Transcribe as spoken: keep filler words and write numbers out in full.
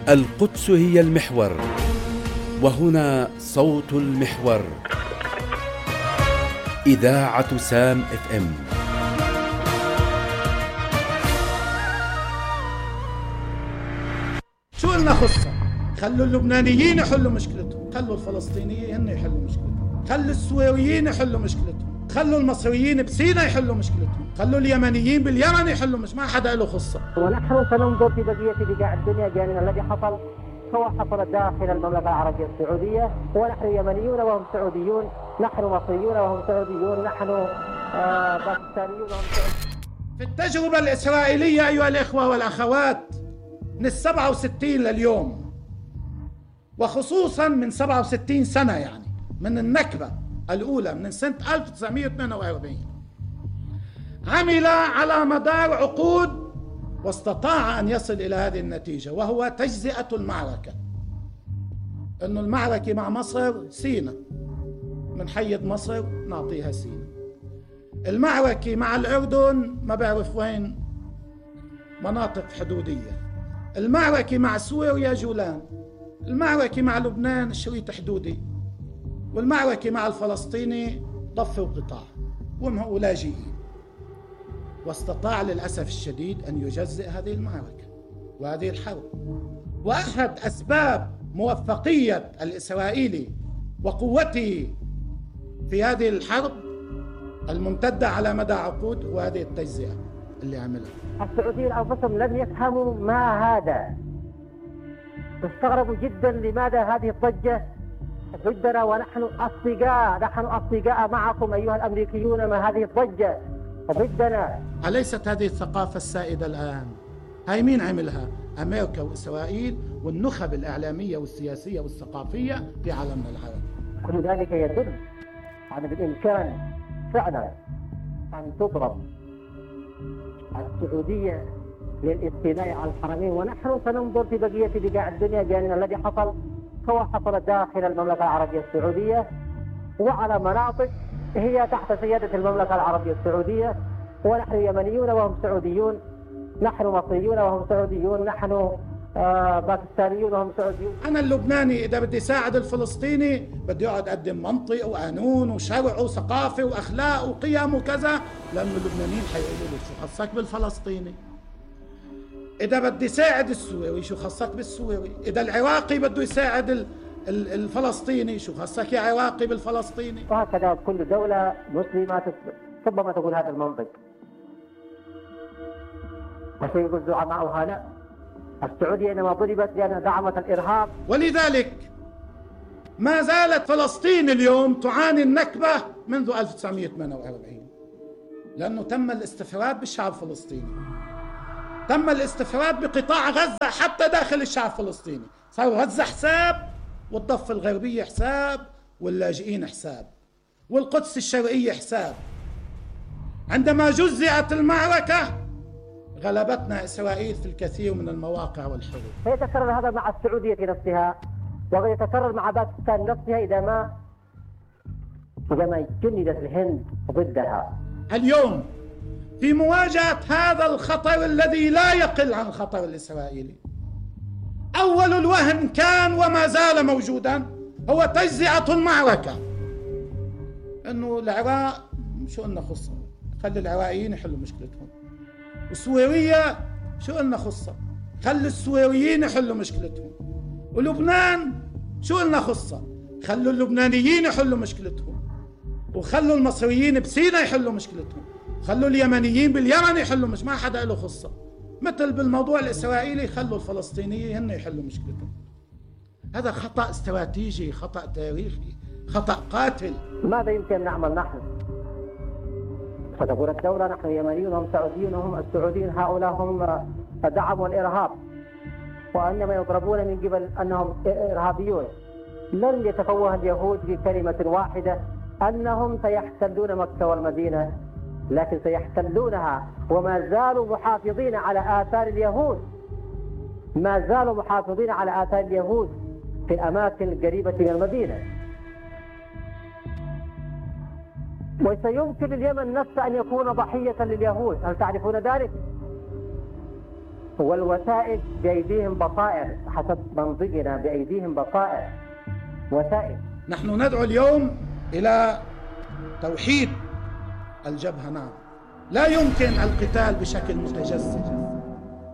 القدس هي المحور، وهنا صوت المحور. إذاعة سام اف ام. شو لنا خصة؟ خلوا اللبنانيين يحلوا مشكلتهم، خلوا الفلسطينيين هن يحلوا مشكلتهم، خلوا السوريين يحلوا مشكلتهم، خلوا المصريين بسيناء يحلوا مشكلتهم، خلوا اليمنيين باليمن يحلوا مش ما حدا له خصة. ونحن سننظر في بقية بقاع الدنيا بأن الذي حصل هو حصل داخل المملكة العربية السعودية، ونحن يمنيون وهم سعوديون، نحن مصريون وهم سعوديون، نحن آه باكستانيون وهم سعوديون. في التجربة الإسرائيلية أيها الإخوة والأخوات من السبعة وستين لليوم، وخصوصا من سبعة وستين سنة، يعني من النكبة الأولى من سنة ألف وتسعمئة وثمانية وأربعين، عمل على مدار عقود واستطاع أن يصل إلى هذه النتيجة، وهو تجزئة المعركة. إنه المعركة مع مصر سيناء، من حيد مصر نعطيها سيناء. المعركة مع الأردن ما بعرف وين، مناطق حدودية. المعركة مع سوريا جولان. المعركة مع لبنان شريط حدودي. والمعركة مع الفلسطيني ضفة وقطاع ولاجئين. واستطاع للأسف الشديد أن يجزئ هذه المعركة وهذه الحرب. وأحد أسباب موفقية الإسرائيلي وقوته في هذه الحرب الممتدة على مدى عقود وهذه التجزئة اللي عملها. السعوديين أنفسهم لم يفهموا ما هذا، استغربوا جدا لماذا هذه الضجة ضدنا ونحن أصدقاء، نحن أصدقاء معكم أيها الأمريكيون، ما هذه الضجة ضدنا؟ أليست هذه الثقافة السائدة الآن؟ هاي مين عملها؟ أمريكا وإسرائيل والنخب الإعلامية والسياسية والثقافية في عالمنا العربي. كل ذلك يدل على بالإمكان فعلا أن تضرب السعودية للاستيلاء على الحرمين، ونحن سننظر في بقية بقاع الدنيا بأن الذي حصل هو حصل داخل المملكة العربية السعودية وعلى مناطق هي تحت سيادة المملكة العربية السعودية، ونحن يمنيون وهم سعوديون، نحن مصريون وهم سعوديون، نحن آه باكستانيون وهم سعوديون. أنا اللبناني إذا بدي ساعد الفلسطيني بدي أقعد أقدم منطق وقانون وشرع وثقافة وأخلاق وقيم وكذا، لأنه اللبنانيين حيقولوا لي شو خصك بالفلسطيني؟ إذا بدي ساعد السوري شو خصك بالسوري؟ إذا العراقي بده يساعد الفلسطيني شو خصك يا عراقي بالفلسطيني؟ وهكذا كل دولة مسلمة ربما تقول هذا المنطق، وسيقول زعماؤها لا، السعودية إنما ضربت لأنها دعمت الإرهاب. ولذلك ما زالت فلسطين اليوم تعاني النكبة منذ ألف وتسعمئة وثمانية وأربعين، لأنه تم الاستفراد بالشعب الفلسطيني، تم الاستفراد بقطاع غزة حتى داخل الشعب الفلسطيني، صار غزة حساب والضفة الغربية حساب واللاجئين حساب والقدس الشرقية حساب. عندما جزئت المعركة غلبتنا إسرائيل في الكثير من المواقع والحروب. سيتكرر هذا مع السعودية نفسها، ويتكرر مع باكستان نفسها إذا ما إذا ما جندت الهند ضدها. اليوم في مواجهة هذا الخطر الذي لا يقل عن الخطر الإسرائيلي، أول الوهن كان وما زال موجودا هو تجزئة المعركة. إنه العراق شو قلنا خصة، خلي العراقيين يحلوا مشكلتهم. وسوريا شو قلنا خصة، خلي السوريين يحلوا مشكلتهم. ولبنان شو قلنا خصة، خلوا اللبنانيين يحلوا مشكلتهم، وخلوا المصريين بسيناء يحلوا مشكلتهم، خلوا اليمنيين باليمن يحلوا، مش ما حدا له خصة. مثل بالموضوع الإسرائيلي خلوا الفلسطينيين هن يحلوا مشكلتهم. هذا خطأ استراتيجي، خطأ تاريخي، خطأ قاتل. ماذا يمكن نعمل نحن؟ فتقول الدولة نحن يمنيون وهم سعوديون وهم السعوديين، هؤلاء هم دعموا الإرهاب وإنما يضربون من قبل أنهم إرهابيون. لن يتفوه اليهود بكلمة واحدة أنهم سيحتلون مكة والمدينة، لكن سيحتلونها وما زالوا محافظين على آثار اليهود، ما زالوا محافظين على آثار اليهود في الأماكن القريبة من المدينة. وسيمكن اليمن نفسه أن يكون ضحية لليهود، هل تعرفون ذلك؟ والوسائل بأيديهم بصائر، حسب منطقنا بأيديهم بصائر وسائل. نحن ندعو اليوم إلى توحيد الجبهة. نعم، لا يمكن القتال بشكل متجسد.